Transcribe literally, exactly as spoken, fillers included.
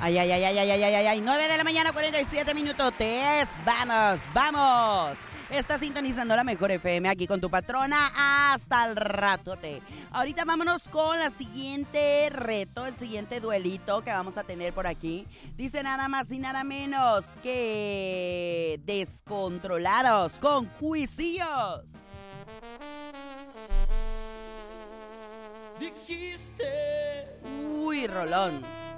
Ay, ay, ay, ay, ay, ay, ay, ay, ay. nueve de la mañana, cuarenta y siete minutotes. Vamos, vamos. Estás sintonizando la mejor F M aquí con tu patrona hasta el ratote. Ahorita vámonos con la siguiente reto, el siguiente duelito que vamos a tener por aquí. Dice nada más y nada menos que descontrolados con Cuisillos. Dijiste. Uy, rolón.